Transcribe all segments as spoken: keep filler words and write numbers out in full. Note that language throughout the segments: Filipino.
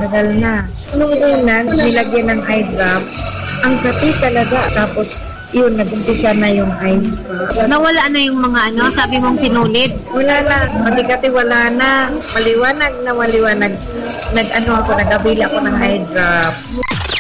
matagal na. Nung una, nilagyan ng eye drops, ang kati talaga. Tapos, yun, nag-umpisa na yung eyes ko. Nawala na yung mga ano, sabi mong sinulid? Wala na, matikati wala na. Maliwanag na maliwanag. Nag-ano ako, nag-abila ako ng eye drops.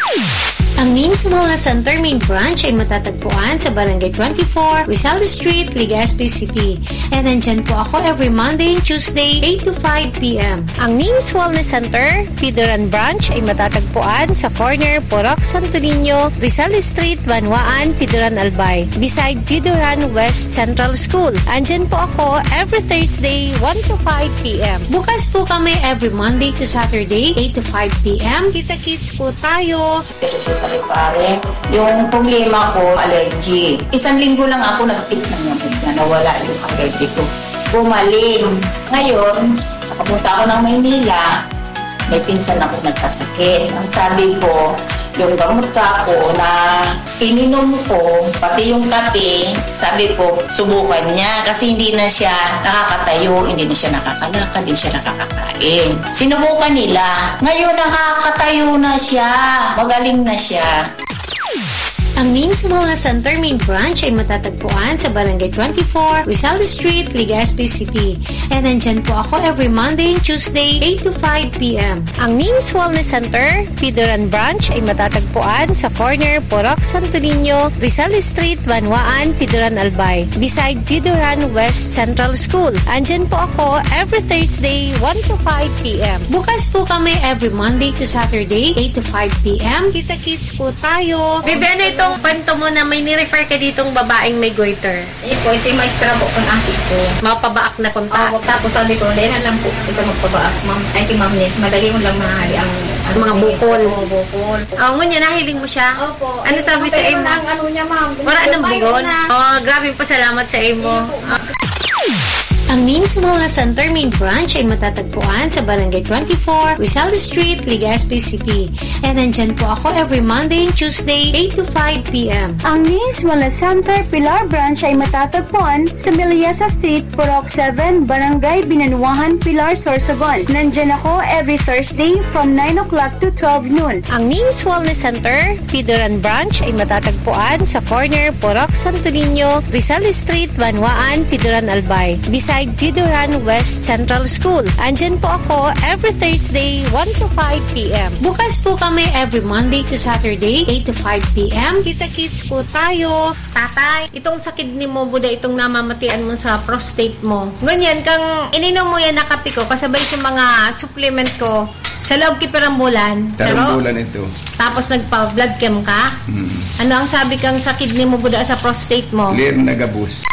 Ang Nins Wellness Center main branch ay matatagpuan sa Barangay twenty-four, Rizal Street, Legazpi City. And nandyan po ako every Monday and Tuesday, eight to five p.m. Ang Nins Wellness Center, Pidoran Branch ay matatagpuan sa corner Porok Santo Niño, Rizal Street, Banwaan, Pidoran Albay, beside Pidoran West Central School. Andyan po ako every Thursday, one to five p.m. Bukas po kami every Monday to Saturday, eight to five p.m. Kita-kits po tayo. Pare, yung problema ko, allergy. Isang linggo lang ako nag-fit ng nabig na nawala yung allergy ko. Bumaling. Ngayon, sa kapunta ako ng Maynila, may pinsan ako nagkasakit. Ang sabi ko, yung gamot ka ko na ininom ko, pati yung kape, sabi ko, subukan niya kasi hindi na siya nakakatayo, hindi na siya nakakalakad, hindi siya nakakakain. Sinubukan nila. Ngayon nakakatayo na siya. Magaling na siya. Ang Nins Wellness Center main branch ay matatagpuan sa Barangay twenty-four, Rizal Street, Legazpi City. And nandyan po ako every Monday and Tuesday, eight to five p.m. Ang Nins Wellness Center, Pidoran Branch ay matatagpuan sa corner Porok Santo Niño, Rizal Street, Banwaan, Pidoran Albay, beside Pidoran West Central School. Andyan po ako every Thursday, one to five p.m. Bukas po kami every Monday to Saturday, eight to five p.m. Kita-kits po tayo. Bebe, ano itong kwento mo na may nirefer ka ditong babaeng may goiter? Eh po, ito yung maestra po kung akin ko. Mapabaak na punta. Oh, tapos sabi ko, dahil lang po, ito magpabaak, ma'am. Ay, ti ma'am Nes, madali mo lang mahali ang Ang mga bukol. Oo, bukol. Oo, ngunyan, nahiling mo siya? Opo. Ano sabi sa imo? Ang ano niya, ma'am. Wala nang bukol? Oh, grabe po, salamat sa imo. Ang Nins Wellness Center main branch ay matatagpuan sa Barangay twenty-four, Rizal Street, Legazpi City. And nandyan po ako every Monday and Tuesday, eight to five p.m. Ang Nins Wellness Center Pilar Branch ay matatagpuan sa Miliasa Street, Porok seven, Barangay Binanuahan, Pilar, Sorsogon. Nandyan ako every Thursday from nine o'clock to twelve noon. Ang Nins Wellness Center, Pidoran Branch ay matatagpuan sa corner Porok Santo Niño, Rizal Street, Banwaan, Pidoran Albay, beside Pidoran West Central School. Andyan po ako every Thursday, one to five p.m. Bukas po kami every Monday to Saturday, eight to five p.m. Kita-kits po tayo. Tatay, itong sakit ni mo, Buda, itong namamatian mo sa prostate mo. Ganyan, kang ininom mo yan na kape ko, kasabay sa mga supplement ko, sa loob kipirang bulan. Tarong bulan ito. Tapos nagpa-blood chem ka? Hmm. Ano ang sabi kang sa kidney mo, Buda, sa prostate mo? Clear na gabus.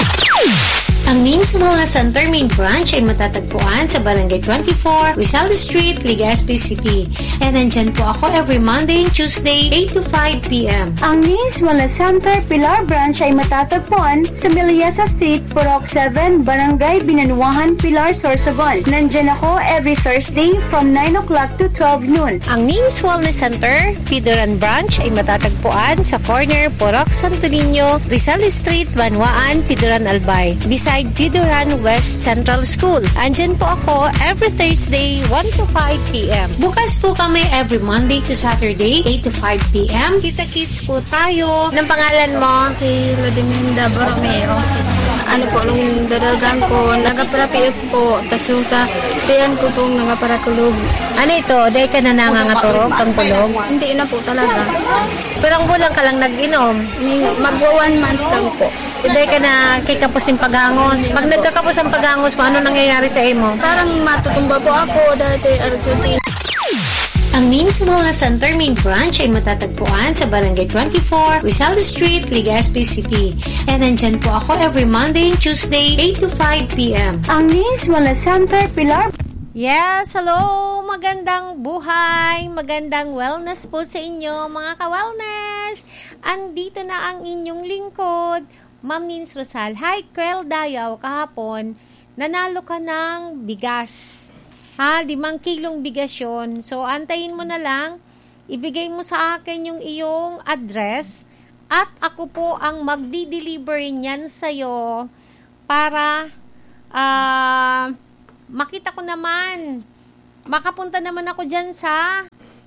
Ang Nins Wellness Center main branch ay matatagpuan sa Barangay twenty-four, Rizal Street, Legazpi City. And nandyan po ako every Monday and Tuesday, eight to five p.m. Ang Nins Wellness Center Pilar Branch ay matatagpuan sa Miliasa Street, Porok seven, Barangay Binanuahan, Pilar, Sorsogon. Nandyan ako every Thursday from nine o'clock to twelve noon. Ang Nins Wellness Center, Pidoran Branch ay matatagpuan sa corner Porok Santo Niño, Rizal Street, Banwaan, Pidoran Albay, beside Pidoran West Central School. Andyan po ako every Thursday, one to five p.m. Bukas po kami every Monday to Saturday, eight to five p.m. Kita-kits po tayo. Anong pangalan mo? Si Lodiminda Borromeo. Ano po, nung dadagan ko, nagaparapiip po. Tapos yung sa tiyan ko pong nagaparakulog. Ano ito? Dahil ka na nangangaturog kang kulog? Hindi na po talaga. Pero ang bulang ka lang nag-inom. Magwa one month lang po. Dahil ka na kikapos ng pagangos. Pag nagkakapos ang pagangos mo, ano nangyayari sa imo? Parang matutumba po ako dati Argentina. Ang Nins Wellness Center main branch ay matatagpuan sa Barangay twenty-four, Rizal Street, Legazpi City. And nandyan po ako every Monday and Tuesday, eight to five p.m. Ang Nins Wellness Center Pilar. Yes, hello! Magandang buhay! Magandang wellness po sa inyo, mga ka-wellness! Andito na ang inyong lingkod, Ma'am Nins Rosal. Hi, Kwel Dayaw, kahapon, nanalo ka ng bigas. Ha, limang kilong bigas yun. So, antayin mo na lang, ibigay mo sa akin yung iyong address, at ako po ang magdi-deliver niyan sa'yo para, ah, uh, makita ko naman, makapunta naman ako dyan sa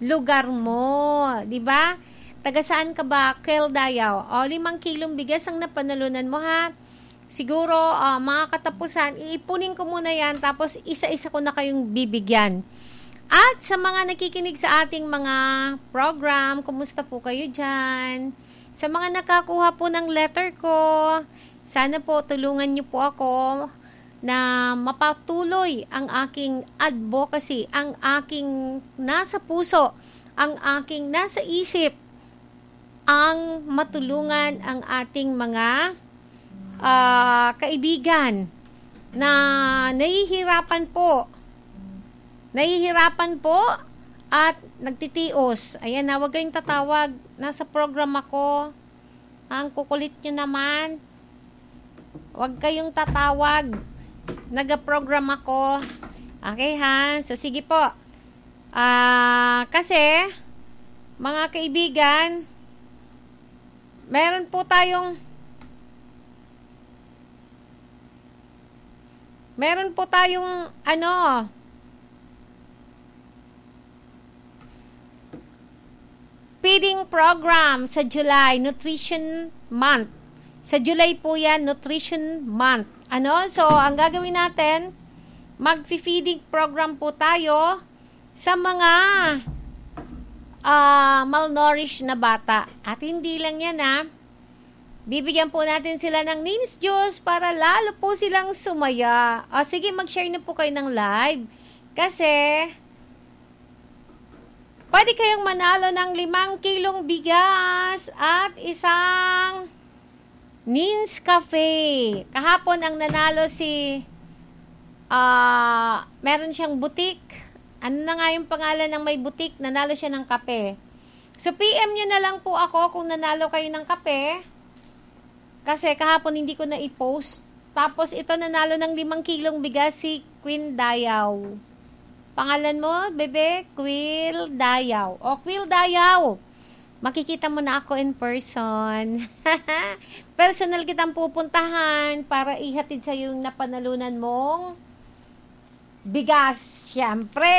lugar mo. Diba? Taga saan ka ba? Quel Dayaw. O, limang kilong bigas ang napanalunan mo, ha? Siguro, uh, mga katapusan, iipunin ko muna yan, tapos isa-isa ko na kayong bibigyan. At sa mga nakikinig sa ating mga program, kumusta po kayo dyan? Sa mga nakakuha po ng letter ko, sana po tulungan niyo po ako na mapatuloy ang aking advocacy, ang aking nasa puso, ang aking nasa isip, ang matulungan ang ating mga Uh, kaibigan na nahihirapan po nahihirapan po at nagtitios. Ayan na, huwag kayong tatawag, nasa program ako, ang kukulit nyo naman, huwag kayong tatawag, nag-program ako. Okay ha, so sige po, uh, kasi mga kaibigan, meron po tayong Meron po tayong ano feeding program sa July, Nutrition Month. Sa July po yan, Nutrition Month. Ano? So, ang gagawin natin, mag-feeding program po tayo sa mga uh, malnourished na bata. At hindi lang yan ha. Bibigyan po natin sila ng Nins Juice para lalo po silang sumaya. O, sige, mag-share na po kayo ng live. Kasi, pwede kayong manalo ng limang kilong bigas at isang Nins Cafe. Kahapon ang nanalo si, uh, meron siyang butik. Ano na nga yung pangalan ng may butik? Nanalo siya ng kape. So, P M nyo na lang po ako kung nanalo kayo ng kape. Kasi kahapon hindi ko na i-post. Tapos ito nanalo ng limang kilong bigas si Queen Dayaw. Pangalan mo, bebe? Quil Dayaw. O, Quil Dayaw. Makikita mo na ako in person. Personal kitang pupuntahan para ihatid sa yung napanalunan mong bigas. Siyempre.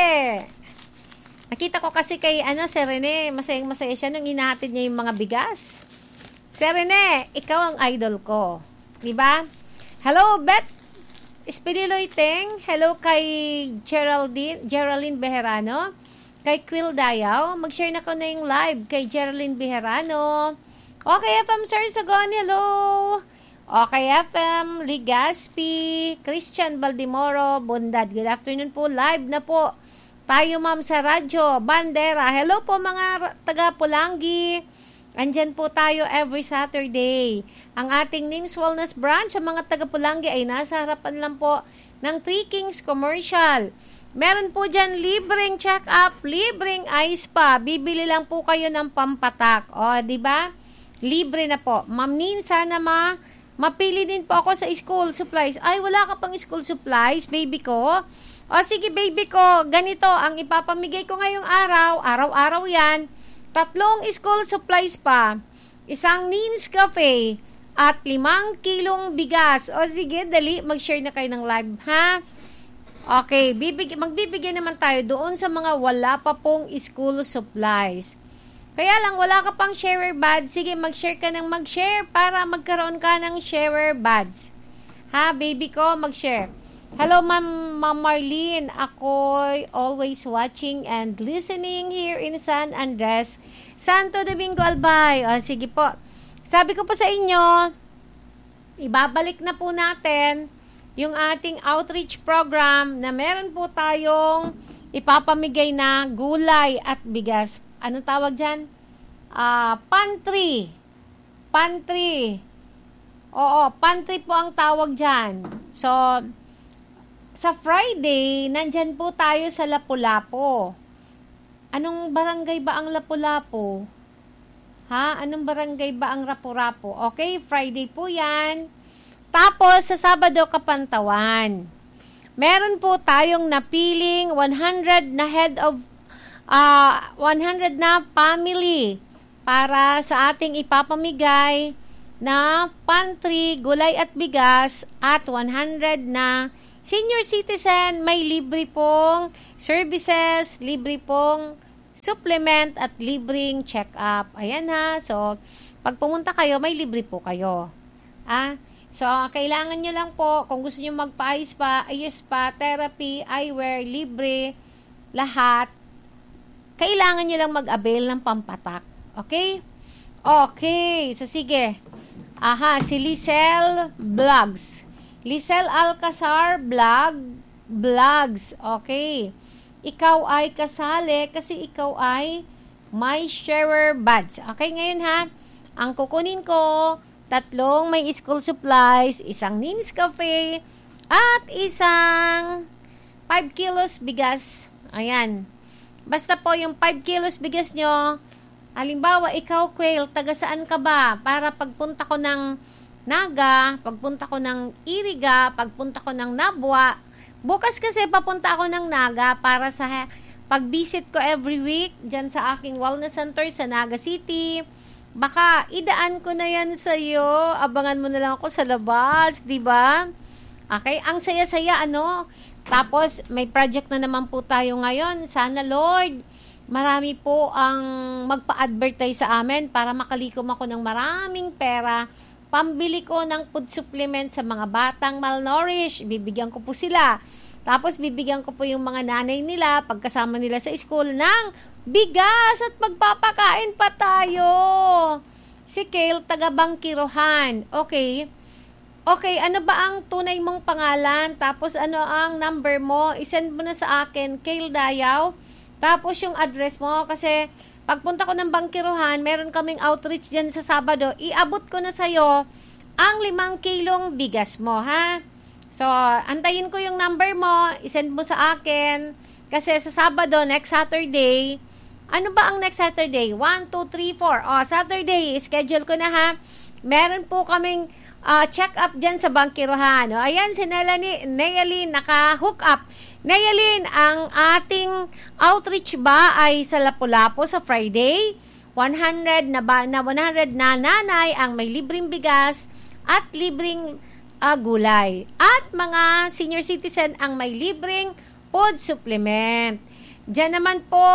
Nakita ko kasi kay ano, si Rene, masayang masaya siya nung inahatid niya yung mga bigas. Sir Rene, ikaw ang idol ko. Diba? Hello, Beth Espiniloiteng. Hello kay Geraldine, Geraldine Bejerano. Kay Quil Dayaw. Mag-share na ko na yung live kay Geraldine Bejerano. Okay, F M Sarsagon. Hello. Okay, F M Ligaspi. Christian Baldimoro. Bundad. Good afternoon po. Live na po. Tayo, ma'am, sa radyo. Bandera. Hello po, mga taga-Pulangi. Andyan po tayo every Saturday. Ang ating Nins Wellness Branch, ang mga taga-Pulangi ay nasa harapan lang po ng Three Kings Commercial. Meron po dyan libreng check-up, libreng ice pa. Bibili lang po kayo ng pampatak. O, di ba? Libre na po. Ma'am Nin, sana ma, mapili din po ako sa school supplies. Ay, wala ka pang school supplies, baby ko. O, sige, baby ko, ganito ang ipapamigay ko ngayong araw. Araw-araw yan. Tatlong school supplies pa, isang Nins Cafe, at limang kilong bigas. O sige, dali, mag-share na kayo ng live, ha? Okay, bibig, magbibigyan naman tayo doon sa mga wala pa pong school supplies. Kaya lang, wala ka pang sharer buds. Sige, mag-share ka ng mag-share para magkaroon ka ng sharer buds. Ha, baby ko, mag-share. Hello, Ma'am, Ma'am Marlene. Ako'y always watching and listening here in San Andres, Santo Domingo, Albay. O, sige po. Sabi ko po sa inyo, ibabalik na po natin yung ating outreach program na meron po tayong ipapamigay na gulay at bigas. Anong tawag dyan? Uh, pantry. Pantry. Oo, pantry po ang tawag dyan. So, sa Friday, nandyan po tayo sa Lapu-Lapu. Anong barangay ba ang Lapu-Lapu? Ha? Anong barangay ba ang Lapu-Lapu? Okay, Friday po yan. Tapos, sa Sabado, Kapantawan. Meron po tayong napiling one hundred na head of, uh, one hundred na family para sa ating ipapamigay na pantry, gulay at bigas at one hundred na senior citizen. May libre pong services, libre pong supplement at libreng check-up. Ayan ha. So, pag pumunta kayo, may libre po kayo. Ah, so, kailangan nyo lang po, kung gusto nyo magpa-eyes pa, ayos pa, therapy, eyewear, libre, lahat, kailangan nyo lang mag-avail ng pampatak. Okay? Okay. So, sige. Aha, si Lisel Vlogs. Lisel Alcazar Vlog, Vlogs. Okay. Ikaw ay kasali kasi ikaw ay may sharer badge. Okay, ngayon ha, ang kukunin ko, tatlong may school supplies, isang Nins Cafe, at isang five kilos bigas. Ayan. Basta po yung five kilos bigas nyo, halimbawa, ikaw, Quail, taga saan ka ba? Para pagpunta ko ng Naga, pagpunta ko ng Iriga, pagpunta ko ng Nabwa, bukas kasi papunta ako ng Naga para sa pag-visit ko every week dyan sa aking wellness center sa Naga City. Baka idaan ko na yan sa'yo. Abangan mo na lang ako sa labas, di ba? Okay, ang saya-saya ano. Tapos may project na naman po tayo ngayon. Sana Lord, marami po ang magpa-advertise sa amin para makalikom ako ng maraming pera. Pambili ko ng food supplement sa mga batang malnourished. Bibigyan ko po sila. Tapos bibigyan ko po yung mga nanay nila pagkasama nila sa school ng bigas at magpapakain pa tayo. Si Kale, taga Bangkirohan. Okay. Okay, ano ba ang tunay mong pangalan? Tapos ano ang number mo? I-send mo na sa akin, Kale Dayaw. Tapos yung address mo kasi pagpunta ko ng Bangkirohan, meron kaming outreach dyan sa Sabado, iabot ko na sa'yo ang limang kilong bigas mo, ha? So, antayin ko yung number mo, isend mo sa akin, kasi sa Sabado, next Saturday, ano ba ang next Saturday? one, two, three, four. O, Saturday, schedule ko na, ha? Meron po kaming uh, check-up dyan sa Bangkirohan. O, ayan, si Nayalin, naka-hook up. Nayalin, ang ating outreach ba ay sa Lapu-Lapu sa Friday? one hundred na ba, na one hundred na nanay ang may libreng bigas at libreng uh, gulay. At mga senior citizen ang may libreng food supplement. Diyan naman po,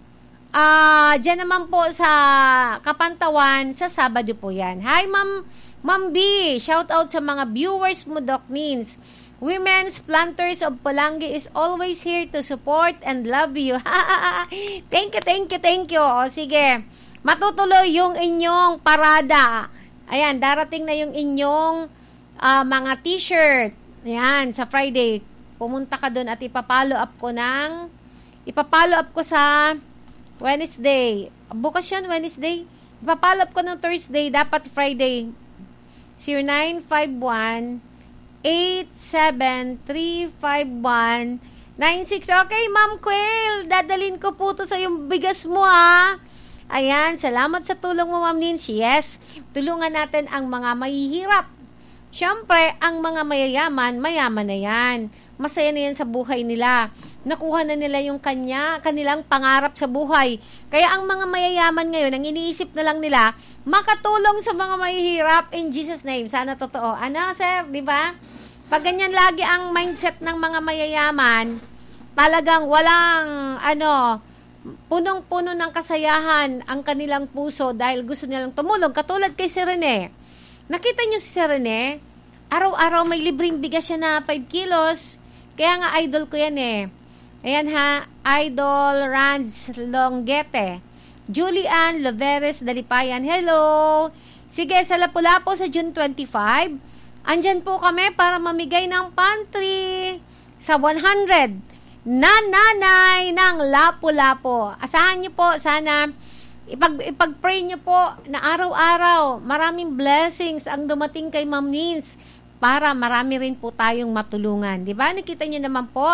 uh, diyan naman po sa Kapantawan, sa Sabado po yan. Hi, Ma'am, Ma'am B, shout out sa mga viewers mo, Doc Nins. Women's Planters of Pulangi is always here to support and love you. Thank you, thank you, thank you. O, sige, matutuloy yung inyong parada. Ayan, darating na yung inyong uh, mga t-shirt. Ayan, sa Friday. Pumunta ka doon at ipapalo up ko ng, ipapalo up ko sa Wednesday. Bukas yan, Wednesday. Ipapalo up ko ng Thursday, dapat Friday. zero nine five one eight seven three five one nine six. Okay, Ma'am Quail, dadalhin ko po to sa yung bigas mo, ha. Ayan, salamat sa tulong mo, Ma'am Nins. Yes, tulungan natin ang mga mahihirap. Siyempre, ang mga mayayaman, mayaman na yan. Masaya na yan sa buhay nila. Nakuha na nila yung kanya, kanilang pangarap sa buhay. Kaya ang mga mayayaman ngayon, ang iniisip na lang nila, makatulong sa mga mahihirap in Jesus' name. Sana totoo. Ano, sir? Di ba? Pag ganyan lagi ang mindset ng mga mayayaman, talagang walang, ano, punong-puno ng kasayahan ang kanilang puso dahil gusto nilang tumulong. Katulad kay si Rene. Nakita niyo si Rene? Araw-araw may libreng bigas siya na five kilos. Kaya nga idol ko yan eh. Ayan ha, Idol Rands Longete. Julian Loveres Dalipayan. Hello! Sige, sa Lapu-Lapu sa June twenty-five, andyan po kami para mamigay ng pantry sa one hundred na nanay ng Lapu-Lapu. Asahan niyo po, sana ipag, ipag-pray niyo po na araw-araw maraming blessings ang dumating kay Ma'am Nins para marami rin po tayong matulungan. Diba? Nakita niyo naman po,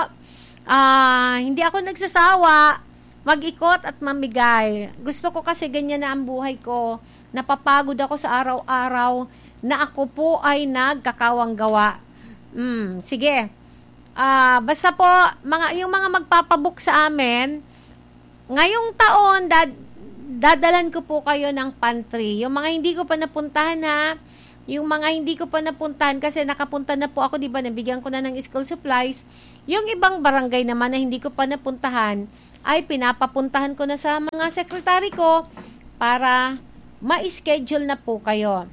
uh, hindi ako nagsasawa mag-ikot at mamigay. Gusto ko kasi ganyan na ang buhay ko. Napapagod ako sa araw-araw na ako po ay nagkakawang gawa. Mm, sige. Uh, basta po, mga, yung mga magpapabook sa amin, ngayong taon, dad, dadalan ko po kayo ng pantry. Yung mga hindi ko pa napuntahan ha, yung mga hindi ko pa napuntahan kasi nakapunta na po ako, di ba, nabigyan ko na ng school supplies. Yung ibang barangay naman na hindi ko pa napuntahan, ay pinapapuntahan ko na sa mga sekretary ko para ma-schedule na po kayo.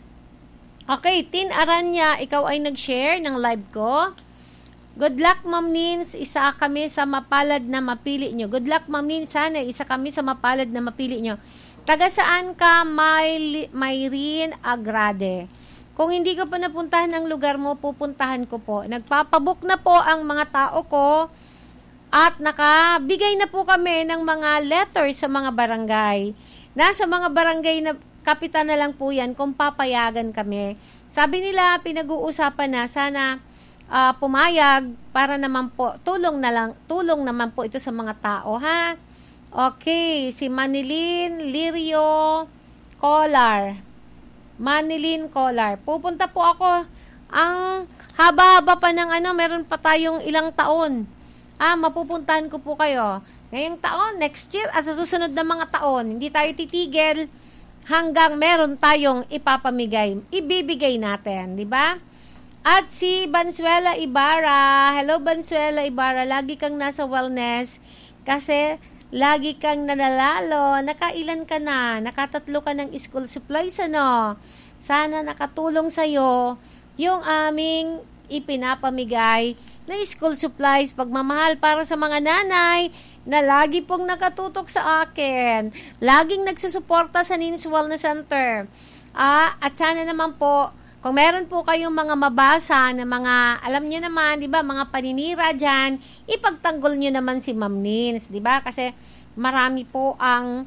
Okay, Tin Aranya, ikaw ay nag-share ng live ko. Good luck, Ma'am Nins. Isa kami sa mapalad na mapili nyo. Good luck, Ma'am Nins. Sana isa kami sa mapalad na mapili nyo. Taga saan ka, May, Mayrin Agrade? Kung hindi ko pa napuntahan ng lugar mo, pupuntahan ko po. Nagpapabook na po ang mga tao ko at nakabigay na po kami ng mga letters sa mga barangay. Nasa mga barangay na kapitan na lang po yan kung papayagan kami. Sabi nila, pinag-uusapan na, sana uh, pumayag para naman po, tulong na lang, tulong naman po ito sa mga tao, ha? Okay, si Manilin Lirio Collar. Manilin Collar. Pupunta po ako. Ang haba-haba pa ng ano, meron pa tayong ilang taon. Ah, mapupuntahan ko po kayo. Ngayong taon, next year, at sa susunod na mga taon, hindi tayo titigil hanggang meron tayong ipapamigay, ibibigay natin, di ba? At si Bansuela Ibarra, hello Bansuela Ibarra, lagi kang nasa wellness kasi lagi kang nanalalo, nakailan ka na, nakatatlo ka ng school supplies, ano? Sana nakatulong sa'yo yung aming ipinapamigay na school supplies, pagmamahal para sa mga nanay na lagi pong nakatutok sa akin, laging nagsusuporta sa Nins Wellness Center. Ah, at sana naman po, kung meron po kayong mga mabasa na mga, alam nyo naman, di ba, mga paninira dyan, ipagtanggol nyo naman si Ma'am Nins, di ba? Kasi marami po ang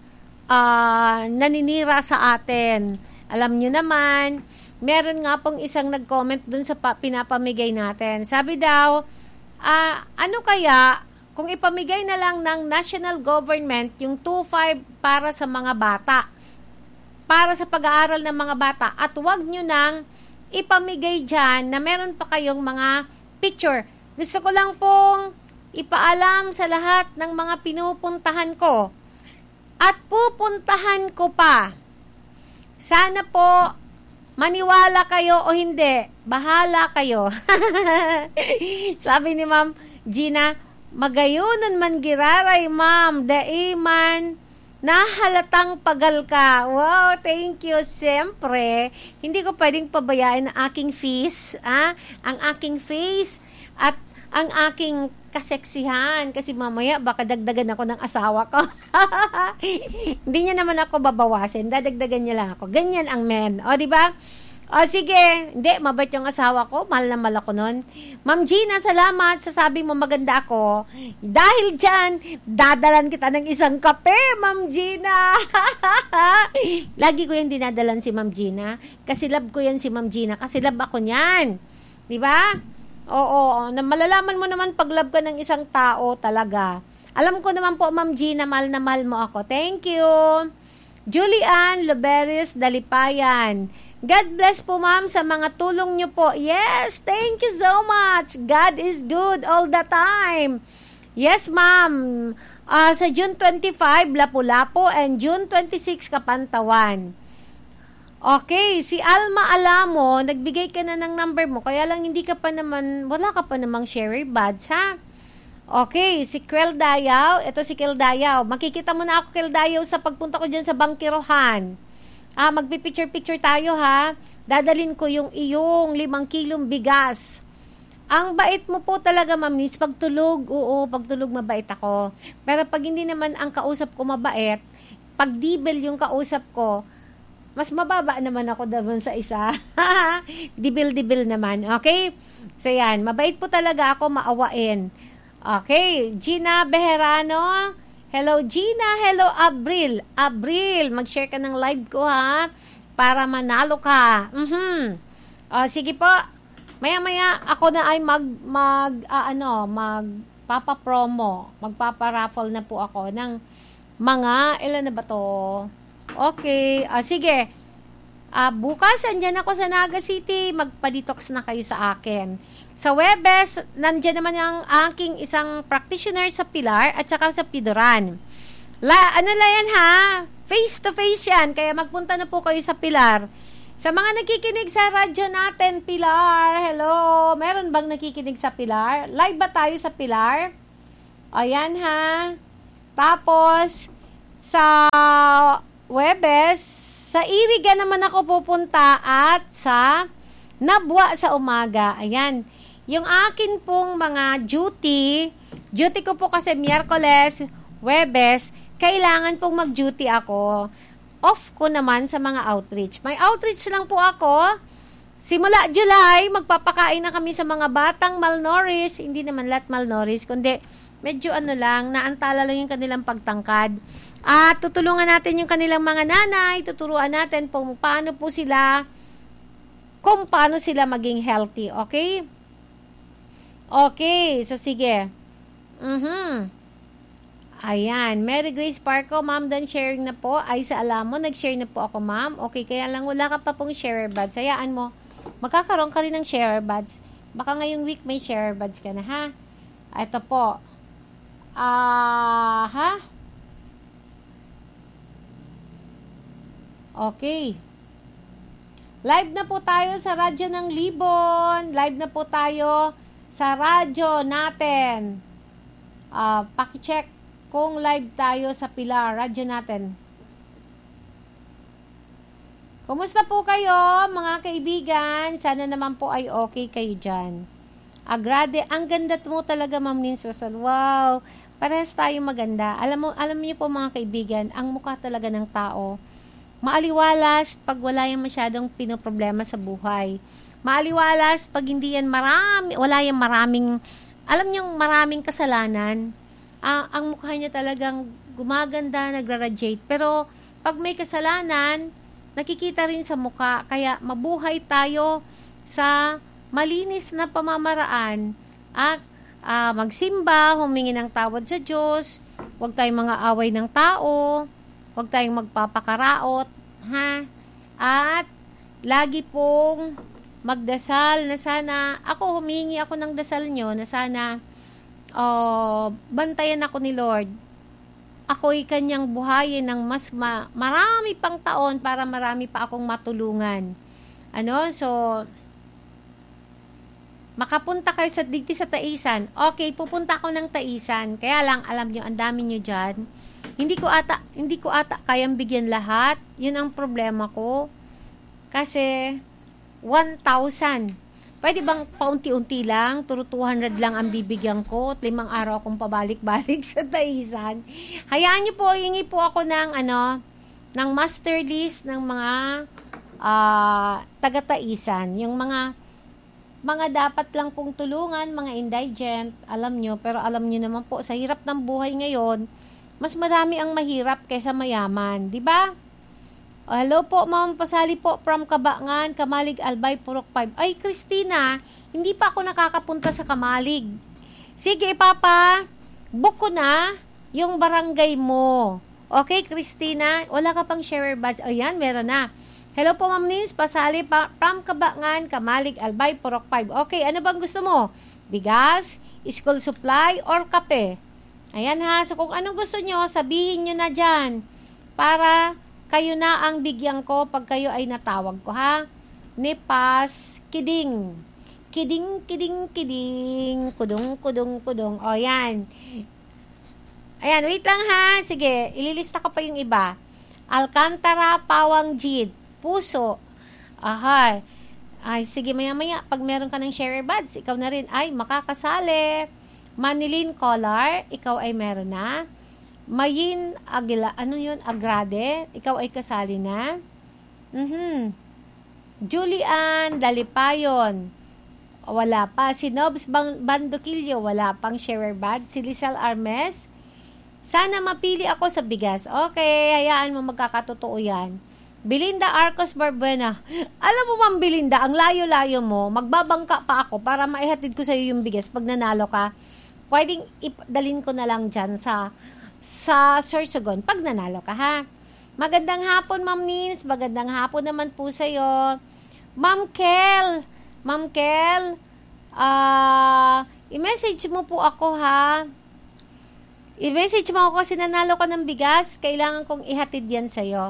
uh, naninira sa atin. Alam nyo naman, meron nga pong isang nag-comment dun sa pa, pinapamigay natin. Sabi daw, uh, ano kaya, kung ipamigay na lang ng national government yung two point five para sa mga bata, para sa pag-aaral ng mga bata, at huwag nyo nang ipamigay dyan na meron pa kayong mga picture. Gusto ko lang pong ipaalam sa lahat ng mga pinupuntahan ko at pupuntahan ko pa. Sana po maniwala kayo o hindi, bahala kayo. Sabi ni Ma'am Gina, magayunan man giraray, Ma'am, daiman nahalatang pagal ka. Wow, thank you. Siyempre, hindi ko pwedeng pabayaan ang aking face, ah? ang aking face, at ang aking kaseksihan. Kasi mamaya, baka dagdagan ako ng asawa ko. Hindi niya naman ako babawasin. Dadagdagan niya lang ako. Ganyan ang men. O, di ba? O, sige. Hindi, mabait yung asawa ko. Mahal na mahal ako nun. Ma'am Gina, salamat sa sabi mo maganda ako. Dahil dyan, dadalan kita ng isang kape, Ma'am Gina. Lagi ko yung dinadalan si Ma'am Gina. Kasi love ko yan si Ma'am Gina. Kasi love ako niyan. Di ba? Oo, na malalaman mo naman pag love ka ng isang tao talaga. Alam ko naman po, Ma'am Gina, mahal na mahal mo ako. Thank you. Julian Loberis Dalipayan. God bless po, ma'am, sa mga tulong nyo po. Yes, thank you so much. God is good all the time. Yes, ma'am. Uh, sa June twenty-five, Lapu-Lapu, and June twenty-six, Kapantawan. Okay, si Alma Alamo, nagbigay ka na ng number mo, kaya lang hindi ka pa naman, wala ka pa namang share buds, ha? Okay, si Kel Dayaw, ito si Kel Dayaw. Makikita mo na ako, Kel Dayaw, sa pagpunta ko dyan sa Bangkirohan. Ah, magpipicture-picture tayo, ha? Dadalin ko yung iyong limang kilong bigas. Ang bait mo po talaga, Ma'am Nis. Pagtulog, oo, pagtulog mabait ako. Pero pag hindi naman ang kausap ko mabait, pag dibel yung kausap ko, mas mababa naman ako doon sa isa. Dibil-dibil naman, okay? So yan, mabait po talaga ako, maawain. Okay, Gina Beherano. Hello, Gina. Hello, Abril. Abril, mag-share ka ng live ko, ha? Para manalo ka. Mm-hmm. Uh, sige po. Maya-maya, ako na ay mag, mag, uh, ano, magpapapromo. Magpaparaffle na po ako ng mga, ilan na ba to? Okay. Uh, sige. Uh, bukas, andyan ako sa Naga City. Magpa-detox na kayo sa akin. Sa Webes, nandiyan naman ang aking isang practitioner sa Pilar at saka sa Pidoran. La, ano la yan, ha? Face to face yan. Kaya magpunta na po kayo sa Pilar. Sa mga nakikinig sa radyo natin, Pilar, hello. Meron bang nakikinig sa Pilar? Live ba tayo sa Pilar? Ayan, ha? Tapos, sa Webes, sa Iriga naman ako pupunta at sa Nabwa sa umaga. Ayan. Yung akin pong mga duty, duty ko po kasi Miyerkules, Webes, kailangan pong mag-duty ako. Off ko naman sa mga outreach. May outreach lang po ako. Simula July, magpapakain na kami sa mga batang malnourished. Hindi naman lahat malnourished, kundi medyo ano lang, naantala lang yung kanilang pagtangkad. At tutulungan natin yung kanilang mga nanay, tuturuan natin kung paano po sila, kung paano sila maging healthy. Okay? Okay, so sige. Mhm. Ayan, Mary Grace Parco, ma'am, done sharing na po. Ay, sa alam mo, nag-share na po ako, ma'am. Okay, kaya lang wala ka pa pong share buds. Hayaan mo, magkakaroon ka rin ng share buds. Baka ngayong week may share buds ka na, ha? Ito po. Ah, uh, ha? Okay. Live na po tayo sa radyo ng Libon. Live na po tayo sa radyo natin. Uh, paki-check kung live tayo sa Pilar, radyo natin. Kumusta po kayo, mga kaibigan? Sana naman po ay okay kayo dyan. Agrade, ang ganda mo talaga, Ma'am Ninsosol. Wow, parehas tayo maganda. Alam mo, alam niyo po mga kaibigan, ang mukha talaga ng tao, maaliwalas pag wala yung masyadong pinoproblema sa buhay. Maaliwalas pag hindi yan marami, wala yung maraming, alam niyo, maraming kasalanan. Uh, ang mukha niya talagang gumaganda, nagra-radiate. Pero pag may kasalanan, nakikita rin sa mukha. Kaya mabuhay tayo sa malinis na pamamaraan at uh, magsimba, humingi ng tawad sa Diyos, huwag tayong mga away ng tao, huwag tayong magpapakaraot, ha? At lagi pong magdasal na sana, ako humingi ako ng dasal nyo na sana uh, bantayan ako ni Lord. Ako'y kanyang buhayin ng mas ma- marami pang taon para marami pa akong matulungan. Ano? So, makapunta kayo sa digti sa Taisan. Okay, pupunta ako ng Taisan. Kaya lang, alam nyo, ang dami nyo dyan. Hindi ko ata, hindi ko ata kayang bigyan lahat. Yun ang problema ko. Kasi, one thousand. Pwede bang paunti-unti lang? Turo two hundred lang ang bibigyan ko. At limang araw akong pabalik-balik sa Taisan. Hayaan nyo po, hingi po ako ng, ano, ng master list ng mga uh, taga-Taisan. Yung mga mga dapat lang pong tulungan, mga indigent, alam nyo, pero alam nyo naman po, sa hirap ng buhay ngayon, mas madami ang mahirap kaysa mayaman. Diba? Oh, hello po, Ma'am Pasali po from Kabangan, Kamalig, Albay, Purok five. Ay, Christina, hindi pa ako nakakapunta sa Kamalig. Sige, Papa, book ko na yung barangay mo. Okay, Christina? Wala ka pang share badge. Ayan, meron na. Hello po, Ma'am Nins, Pasali pa, from Kabangan, Kamalig, Albay, Purok five. Okay, ano bang gusto mo? Bigas, school supply, or kape? Ayan ha, so kung anong gusto nyo, sabihin nyo na dyan. Para kayo na ang bigyan ko pag kayo ay natawag ko, ha? Nipas, kiding. Kiding, kiding, kiding. Kudong, kudong, kudong. O, yan. Ayan, wait lang, ha? Sige, ililista ko pa yung iba. Alcantara, Pawang Jid, Puso. Aha. Ay, sige, maya-maya. Pag meron ka ng share buds, ikaw na rin ay makakasali. Manilin Collar, ikaw ay meron na. Mayin Agila, ano yun? Agrade, ikaw ay kasali na. Mhm. Julian Dalipayon, wala pa. Si Nobs Bandokilyo, wala pang share bad. Si Lizal Armes, sana mapili ako sa bigas. Okay, hayaan mo, magkakatotoo yan. Belinda Arcos Barbuena, alam mo, Ma'am Belinda, ang layo-layo mo, magbabangka pa ako para maihatid ko sa iyo yung bigas pag nanalo ka. Pwedeng dalhin ko na lang dyan sa sa Sorsogon pag nanalo ka, ha? Magandang hapon, Ma'am Nins. Magandang hapon naman po sa'yo. Ma'am Kel, Ma'am Kel, uh, i-message mo po ako, ha? I-message mo ako kasi nanalo ka ng bigas. Kailangan kong ihatid yan sa'yo.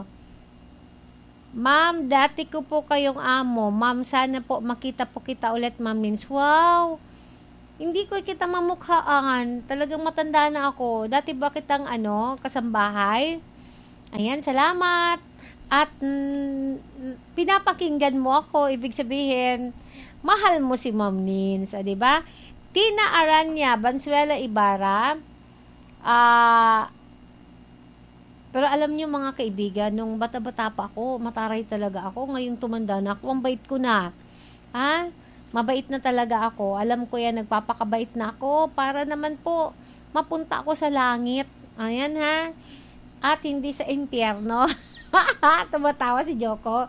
Ma'am, dati ko po kayong amo. Ma'am, sana po makita po kita ulit, Ma'am Nins. Wow! Hindi ko kita mamukhaan. Talagang matanda na ako. Dati ba kitang ano, kasambahay? Ayan, salamat. At mm, pinapakinggan mo ako. Ibig sabihin, mahal mo si Ma'am Nins. Ah, diba? Tina Aranya, Bansuela Ibarra. Ah... Pero alam niyo mga kaibigan, nung bata-bata pa ako, mataray talaga ako. Ngayong tumanda na ako, ang bait ko na. Ha? Mabait na talaga ako. Alam ko yan, nagpapakabait na ako para naman po mapunta ako sa langit. Ayan ha. At hindi sa impyerno. Tumatawa si Joko.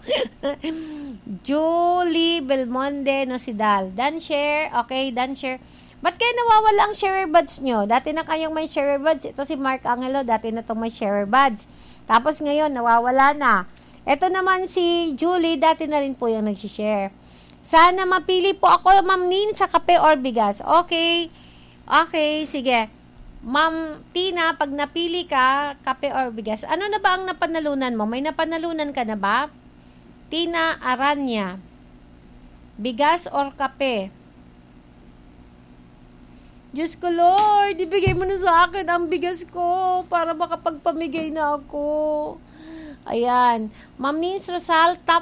Julie Belmonte Nosidal. Dan share. Okay, dan share. Ba't kayo nawawala ang share buds nyo? Dati na kayong may share buds. Ito si Mark Angelo, dati na itong may share buds. Tapos ngayon, nawawala na. Ito naman si Julie, dati na rin po yung nagsishare. Sana mapili po ako, Ma'am Nin, sa kape or bigas. Okay. Okay, sige. Ma'am Tina, pag napili ka, kape or bigas, ano na ba ang napanalunan mo? May napanalunan ka na ba? Tina Aranya. Bigas or kape? Diyos ko, Lord, ibigay mo na sa akin ang bigas ko para makapagpamigay na ako. Ayan. Ma'am Nins Rosal, top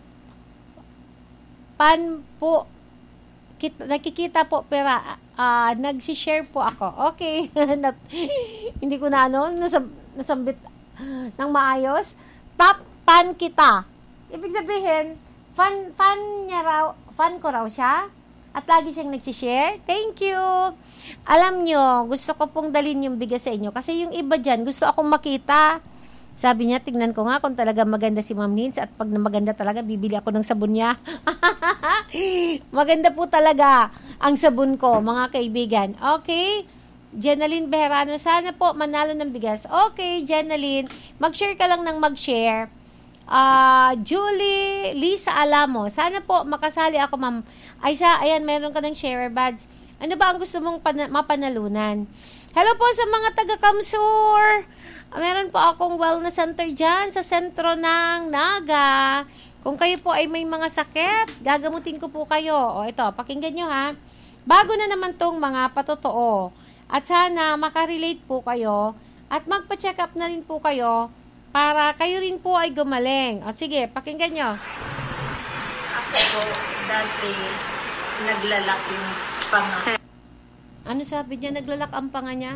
pan po. Kita, nakikita po, pero uh, nagsishare po ako. Okay. Hindi ko na ano, nasab, nasambit ng maayos. Top pan kita. Ibig sabihin, fan, fan niya raw, fan ko raw siya. At lagi siyang nagsishare. Thank you. Alam nyo, gusto ko pong dalhin yung bigas sa inyo. Kasi yung iba dyan, gusto akong makita. Sabi niya, tignan ko nga kung talaga maganda si Ma'am Nins. At pag na maganda talaga, bibili ako ng sabon niya. Maganda po talaga ang sabon ko, mga kaibigan. Okay? Jenaline Bejarano, sana po manalo ng bigas. Okay, Jenaline. Mag-share ka lang ng mag-share. Uh, Julie Lisa Alamo, sana po makasali ako, Ma'am. Aysa, ayan, meron ka ng share buds. Ano ba ang gusto mong pan- mapanalunan? Hello po sa mga taga-Kamsur. Meron po akong wellness center dyan sa sentro ng Naga. Kung kayo po ay may mga sakit, gagamutin ko po kayo. O ito, pakinggan nyo ha. Bago na naman tong mga patotoo. At sana makarelate po kayo at magpa-check up na rin po kayo para kayo rin po ay gumaling. O sige, pakinggan nyo. Ako po, dati naglalak yung panga. Ano sabi niya? Naglalak ang panga niya?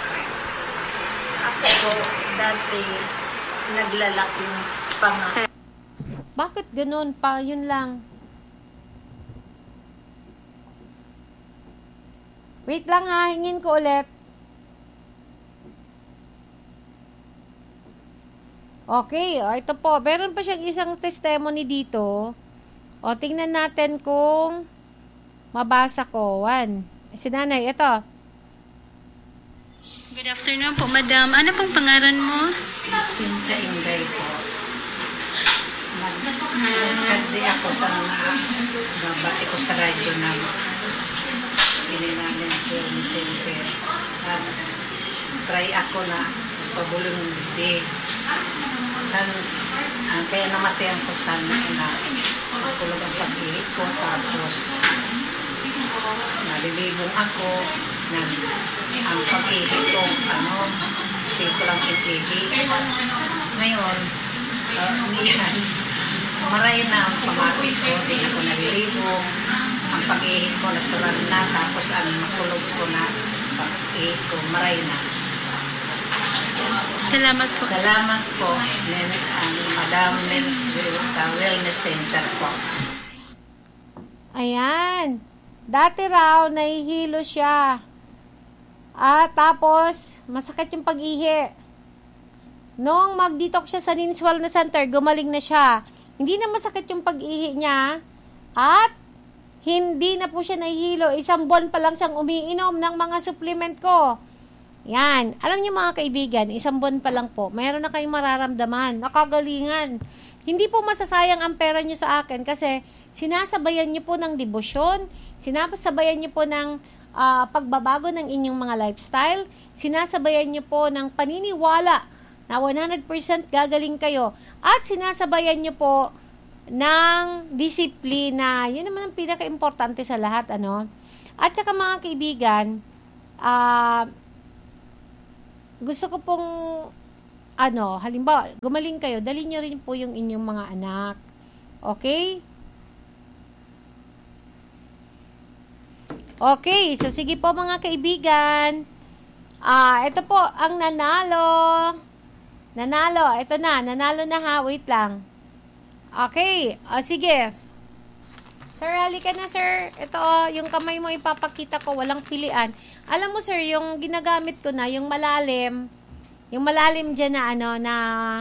Ako po, dati naglalak yung panga. Bakit ganun pa? Yun lang. Wait lang ha, hingin ko ulit. Okay, o ito po. Meron pa siyang isang testimony dito. O, tingnan natin kung mabasa ko. One. Si nanay, ito. Good afternoon po, madam. Ano pong pangalan mo? Cynthia Ingay po. Nagkadi ako sa babati ko sa radyo na pininanin si Vicente. At try ako na pabulong bibig. San, uh, kaya namatayan ko sana na makulog ang pag-ihip ko. Tapos nalilibong ako na ang pag-ihip ko, ano, kasi ko lang itihip. Ngayon, uh, niyan, maray na ang pamati ko, di ako nalilibong. Ang pag-ihip ko natural na, tapos ang makulog ko na pag-ihip ko, maray na. Salamat po. Salamat po, Nen, um, Madam Nens sa Wellness Center po. Ayan. Dati raw, nahihilo siya. At tapos, masakit yung pag-ihi. Noong mag-detox siya sa Nins Wellness Center, gumaling na siya. Hindi na masakit yung pag-ihi niya. At hindi na po siya nahihilo. Isang buwan pa lang siyang umiinom ng mga supplement ko. Yan. Alam niyo mga kaibigan, isang buwan pa lang po, mayroon na kayong mararamdaman, nakagalingan. Hindi po masasayang ang pera niyo sa akin kasi sinasabayan niyo po ng debosyon, sinasabayan niyo po ng uh, pagbabago ng inyong mga lifestyle, sinasabayan niyo po ng paniniwala na one hundred percent gagaling kayo, at sinasabayan niyo po ng disiplina. Yun naman ang pinaka-importante sa lahat, ano? At saka mga kaibigan, ah, uh, gusto ko pong, ano, halimbawa, gumaling kayo, dalhin nyo rin po yung inyong mga anak. Okay? Okay, so sige po mga kaibigan. Ah, ito po, ang nanalo. Nanalo, ito na, nanalo na ha, wait lang. Okay, ah, sige. Sir, halika na sir. Ito, oh, yung kamay mo ipapakita ko, walang pilian. Alam mo sir, yung ginagamit ko na, yung malalim, yung malalim dyan na ano, na,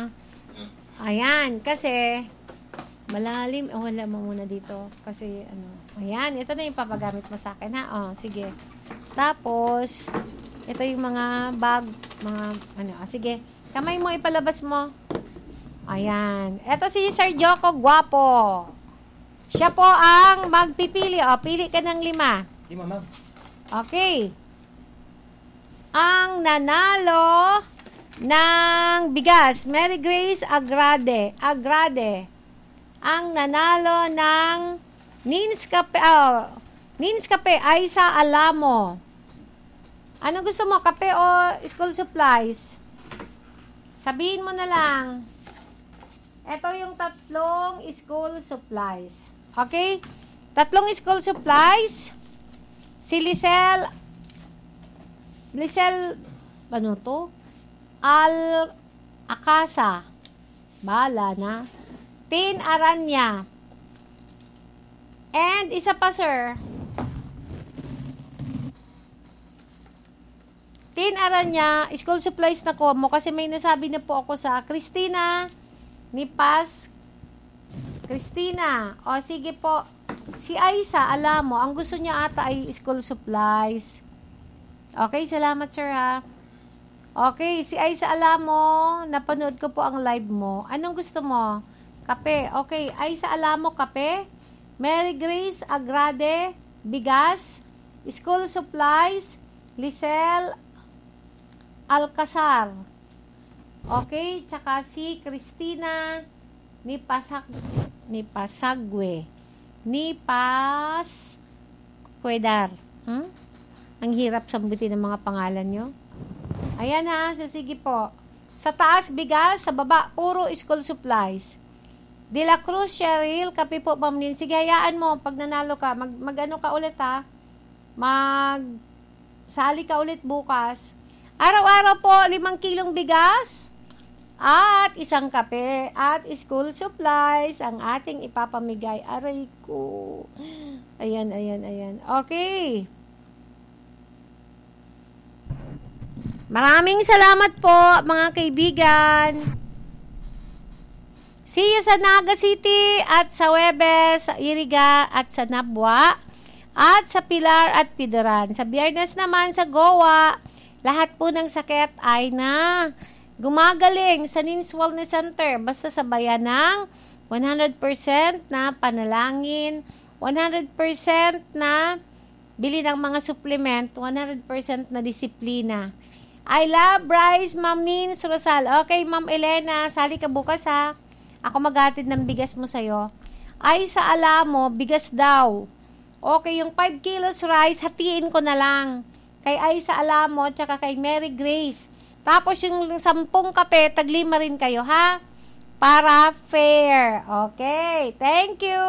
ayan, kasi, malalim, oh, wala mo muna dito, kasi, ano, ayan, ito na yung papagamit mo sa akin, ha, oh, sige. Tapos, ito yung mga bag, mga, ano, ah, sige, kamay mo, ipalabas mo. Ayan, ito si Sir Joko Guapo. Siya po ang magpipili. O, pili ka ng lima. Lima, ma'am. Okay. Ang nanalo ng bigas, Mary Grace Agrade. Agrade. Ang nanalo ng Nins Cafe, oh, Nins Cafe, Aisa Alamo. Ano gusto mo? Kape o school supplies? Sabihin mo na lang. Ito yung tatlong school supplies. Okay? Tatlong school supplies. Si Lisel, Lisel, ano to? Al Akasa. Bala na. Tin Aranya. And isa pa, sir. Tin Aranya, school supplies na ko mo kasi may nasabi na po ako sa Christina ni Paz. Christina. O, sige po. Si Aisa, alam mo, ang gusto niya ata ay school supplies. Okay, salamat sir ha. Okay, si Aisa, alam mo, napanood ko po ang live mo. Anong gusto mo? Kape. Okay, Aisa, alam mo, kape. Mary Grace Agrade, bigas. School supplies. Lisel Alcazar. Okay, tsaka si Christina ni Pasak ni Pasagwe ni Pas Cuedar. Hmm? Ang hirap sambutin ng mga pangalan nyo. Ayan ha, so sige po. Sa taas bigas, sa baba puro school supplies. De La Cruz Cheryl, kape po Ma'am Lynn. Sige, hayaan mo pag nanalo ka, mag, mag ano ka ulit ha. Mag sali ka ulit bukas. Araw-araw po limang kilong bigas. At isang kape at school supplies ang ating ipapamigay. Aray ko. Ayan, ayan, ayan. Okay. Maraming salamat po, mga kaibigan. See you sa Naga City at sa Webes, sa Iriga at sa Nabwa at sa Pilar at Pidoran. Sa Biyernes naman sa Goa, lahat po ng sakit ay na gumagaling sa Nins Wellness Center. Basta sabayan ng one hundred percent na panalangin, one hundred percent na bili ng mga supplement, one hundred percent na disiplina. I love Bryce, Ma'am Nins Rosal. Okay, Ma'am Elena, sali ka bukas ha. Ako maghatid ng bigas mo sa'yo. Ay, sa Alamo, bigas daw. Okay, yung five kilos rice, hatiin ko na lang. Kay Ay sa Alamo, tsaka kay Mary Grace. Tapos yung sampung kape, taglima rin kayo, ha? Para fair. Okay, thank you.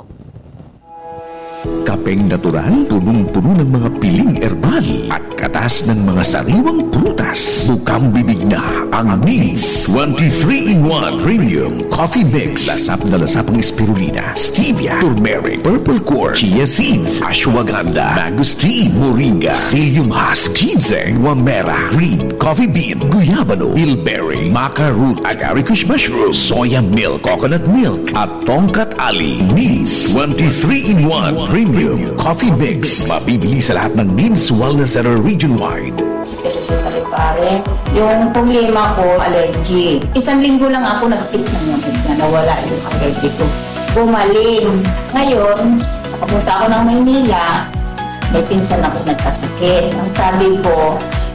Kapeng natural, punong-puno ng mga piling herbal at katas ng mga sariwang prutas. Bukang bibig na ang Nins twenty-three in one Premium Coffee Mix. Lasap na lasap ang spirulina, stevia, turmeric, purple quartz, chia seeds, ashwagandha, mangosteen, moringa, psyllium husk, ginseng, wamera, green coffee bean, guyabano, bilberry, maca root, agaricus mushroom, soya milk, coconut milk, at tongkat ali. Nins twenty-three in one Premium Coffee Mix. Mabibili sa lahat ng Nins Wellness Center region-wide. Si Teresita Repare, yung problema ko, allergy. Isang linggo lang ako nag-fit ng yabig na nawala yung allergy ko. Bumaling. Ngayon, sa kapunta ako ng Maynila, may pinsan ako nagkasakit. Ang sabi ko,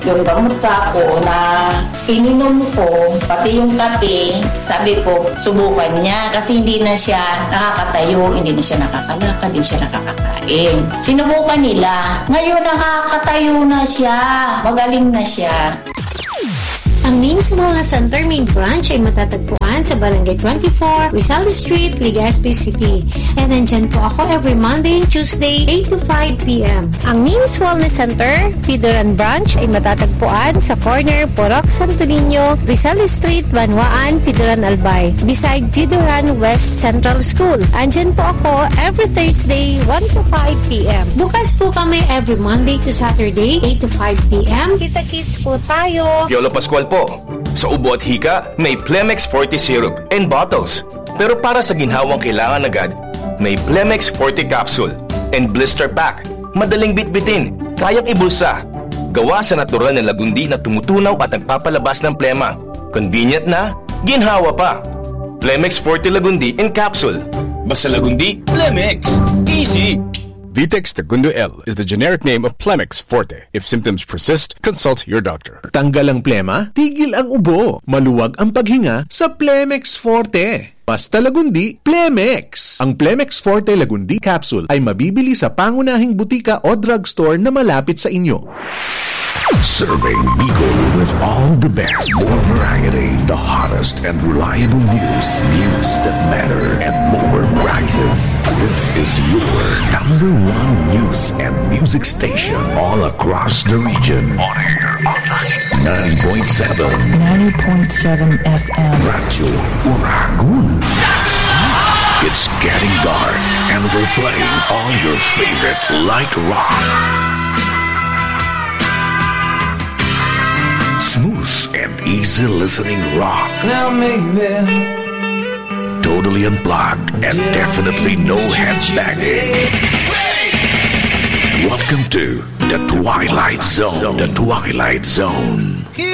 yung gamot ka ko na ininom ko, pati yung kape, sabi ko, subukan niya kasi hindi na siya nakakatayo, hindi na siya nakakalakad, hindi siya nakakakain. Sinubukan nila. Ngayon nakakatayo na siya. Magaling na siya. Ang N I M S Wellness Center main branch ay matatagpuan sa Barangay twenty-four, Rizal Street, Legazpi City. And nandyan po ako every Monday and Tuesday, eight to five p.m. Ang N I M S Wellness Center, Fidoran Branch ay matatagpuan sa corner Poroc Santo Niño, Rizal Street, Banwaan, Fidoran Albay, beside Fidoran West Central School. Andyan po ako every Thursday, one to five p.m. Bukas po kami every Monday to Saturday, eight to five p.m. Kita-kits po tayo. Yolo Pascual po. Sa ubo at hika, may Plemex Forte Syrup and bottles. Pero para sa ginhawang kailangan agad, may Plemex Forte Capsule and Blister Pack. Madaling bitbitin, kayang ibulsa. Gawa sa natural na lagundi na tumutunaw at nagpapalabas ng plema. Convenient na, ginhawa pa. Plemex Forte Lagundi in Capsule. Basta lagundi, Plemex. Easy! Vitex Segundo L is the generic name of Plemex Forte. If symptoms persist, consult your doctor. Tanggal ang plema, tigil ang ubo. Maluwag ang paghinga sa Plemex Forte. Basta lagundi, Plemex. Ang Plemex Forte Lagundi Capsule ay mabibili sa pangunahing butika o drugstore na malapit sa inyo. Serving Bicol with all the best, more variety, the hottest and reliable news, news that matter, and more prizes. This is your number one news and music station all across the region. On air, online, ninety point seven. ninety point seven F M. Radyo Uragun. It's getting dark, and we're playing all your favorite light rock. Smooth and easy listening rock. Now maybe totally unplugged and definitely no headbanging. Welcome to the Twilight Zone. The Twilight Zone.